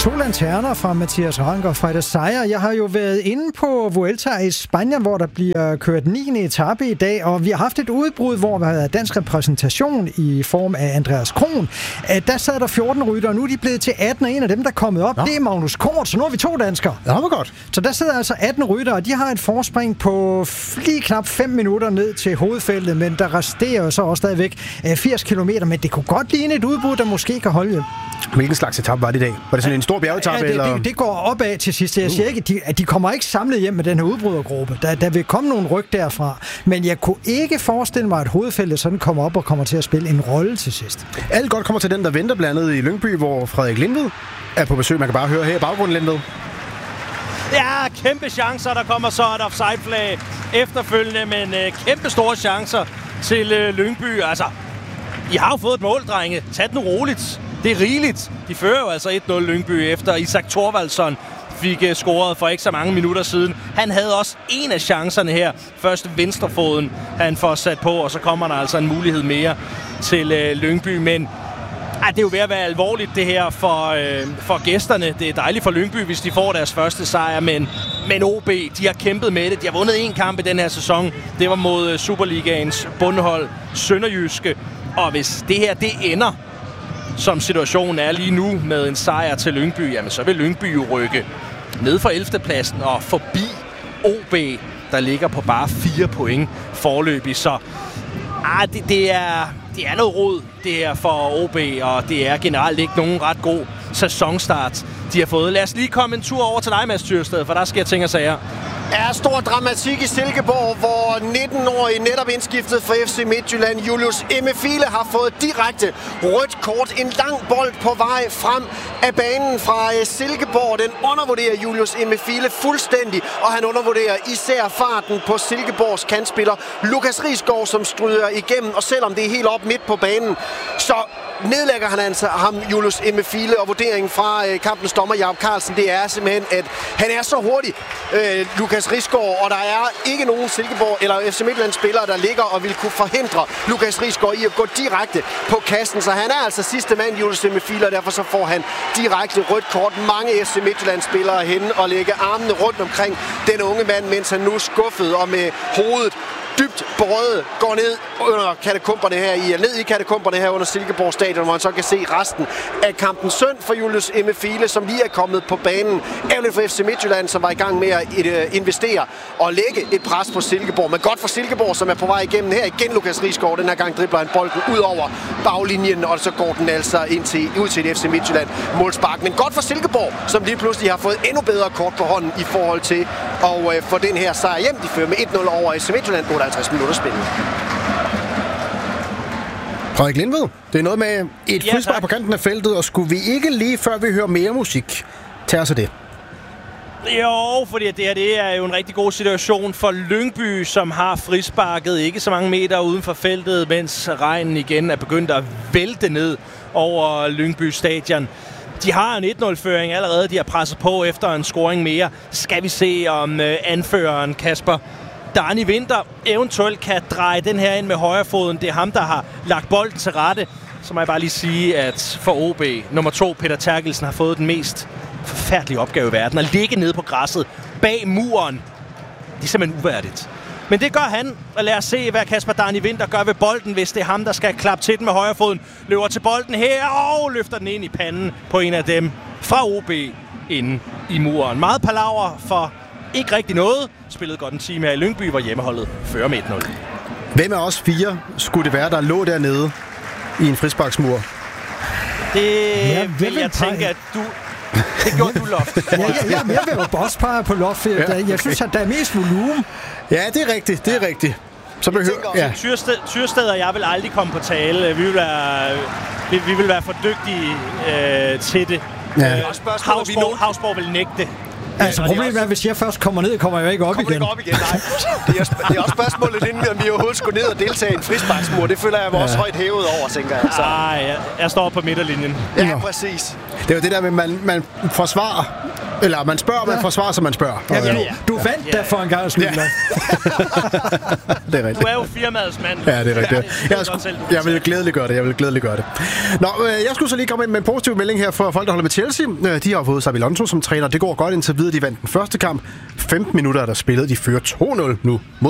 To lanterner fra Mathias Rank og Freja Sejer. Jeg har jo været inde på Vuelta i Spanien, hvor der bliver kørt 9. etape i dag, og vi har haft et udbrud, hvor der er dansk repræsentation i form af Andreas Kron. Der sad der 14 ryttere, og nu er de blevet til 18, og en af dem, der er kommet op, det er Magnus Kort, så nu har vi 2 danskere. Ja, hvor godt. Så der sidder altså 18 ryttere, og de har et forspring på lige knap 5 minutter ned til hovedfeltet, men der resterer jo så også stadigvæk 80 kilometer, men det kunne godt ligne et udbrud, der måske kan holde hjem. Hvilken slags etape var det i dag? Var det sådan en stor bjergetape? Det går opad til sidst. Jeg siger ikke, at de kommer ikke samlet hjem med den her udbrydergruppe. Der vil komme nogle ryg derfra. Men jeg kunne ikke forestille mig, at hovedfeltet sådan kommer op og kommer til at spille en rolle til sidst. Alt godt kommer til den, der venter blandt andet i Lyngby, hvor Frederik Lindved er på besøg. Man kan bare høre her i baggrunden, Lindved. Ja, kæmpe chancer. Der kommer så et offside-flag efterfølgende, men kæmpe store chancer til Lyngby. Altså, I har jo fået et mål, drenge. Tag den roligt. Det er rigeligt. De fører jo altså 1-0 Lyngby efter Isak Thorvaldsson fik scoret for ikke så mange minutter siden. Han havde også en af chancerne her. Først venstrefoden han får sat på, og så kommer der altså en mulighed mere til Lyngby. Men det er jo ved at være alvorligt det her for gæsterne. Det er dejligt for Lyngby, hvis de får deres første sejr, men OB, de har kæmpet med det. De har vundet 1 kamp i den her sæson. Det var mod Superligaens bundhold Sønderjyske. Og hvis det her det ender, som situationen er lige nu med en sejr til Lyngby, jamen så vil Lyngby jo rykke ned fra 11. pladsen og forbi OB, der ligger på bare 4 point forløbig. Så det er noget rod, det her for OB, og det er generelt ikke nogen ret god sæsonstart, de har fået. Lad os lige komme en tur over til dig, Mads Tyrsted, for der sker ting og sager. Er stor dramatik i Silkeborg, hvor 19-årige netop indskiftet for FC Midtjylland, Julius Emefile, har fået direkte rødt kort. En lang bold på vej frem af banen fra Silkeborg. Den undervurderer Julius Emefile fuldstændig, og han undervurderer især farten på Silkeborgs kantspiller Lukas Risgaard, som stryger igennem. Og selvom det er helt op midt på banen, så nedlægger han altså ham, Julius Emefile, og vurderingen fra kampens dommer Jakob Carlsen, det er simpelthen, at han er så hurtig, Lukas Risgaard, og der er ikke nogen Silkeborg eller FC Midtjylland-spillere, der ligger og vil kunne forhindre Lukas Risgaard i at gå direkte på kassen. Så han er altså sidste mand, Julius Emefile, og derfor så får han direkte rødt kort. Mange FC Midtjylland-spillere henne og lægge armene rundt omkring den unge mand, mens han nu skuffet og med hovedet dybt berøvet går ned under katakomberne her under Silkeborg Stadion, hvor man så kan se resten af kampen. Synd for Julius Emefile, som lige er kommet på banen. Ærgerligt for FC Midtjylland, som var i gang med at investere og lægge et pres på Silkeborg. Men godt for Silkeborg, som er på vej igennem her igen. Lukas Risgaard, den her gang dribler han bolden ud over baglinjen, og så går den altså ud til et FC Midtjylland målspark. Men godt for Silkeborg, som lige pludselig har fået endnu bedre kort på hånden i forhold til at få den her sejr hjem. De fører med 1-0 over FC Midtjylland. 50 minutter spillet. Frederik Lindved, det er noget med et frispark på kanten af feltet, og skulle vi ikke lige, før vi hører mere musik, tage os af det? Jo, fordi det er jo en rigtig god situation for Lyngby, som har frisparket ikke så mange meter uden for feltet, mens regnen igen er begyndt at vælte ned over Lyngby Stadion. De har en 1-0-føring allerede, de har presset på efter en scoring mere. Skal vi se, om anføreren Kasper Dani Winther eventuelt kan dreje den her ind med højrefoden. Det er ham, der har lagt bolden til rette. Så må jeg bare lige sige, at for OB, nummer 2, Peter Terkelsen, har fået den mest forfærdelige opgave i verden. At ligge nede på græsset bag muren. Det er simpelthen uværdigt. Men det gør han, og lad os se, hvad Kasper Dani Winther gør ved bolden, hvis det er ham, der skal klappe til den med højrefoden. Løber til bolden her og løfter den ind i panden på en af dem fra OB inde i muren. Meget palaver for ikke rigtig noget. Spillede godt en time her i Lyngby, hvor hjemmeholdet fører med 1-0. Hvem af os 4 skulle det være, der lå dernede i en frisparksmur? Det vil jeg tænke, at du... Det gjorde du, Loft. Jeg vil jo også pege på Loft. Jeg synes, at der er mest volumen. Ja, det er rigtigt. Så behøver Tyrsted og jeg vil aldrig komme på tale. Vi vil være for dygtige til det. Ja. Havsborg vil nægte. Altså problemet er, at hvis jeg først kommer ned, kommer jeg ikke op igen. Nej. Det er også spørgsmålet, inden om vi overhovedet skulle ned og deltage i en frisparksmur. Det føler jeg var også højt hævet over, tænker jeg. Jeg står på midterlinjen. Ja, præcis. Det er jo det der med, man forsvarer Eller man spørger, man forsvarer, som man spørger. Jamen, du vandt da for en gang skyld. Det er rigtigt. Du er jo firmaets mand. Ja, det er rigtigt. Jeg vil glædeligt gøre det. Nå, jeg skulle så lige komme ind med en positiv melding her for folk, der holder med Chelsea. De har fået Xabi Alonso som træner. Det går godt indtil videre. De vandt den første kamp. 15 minutter er der spillet. De fører 2-0 nu mod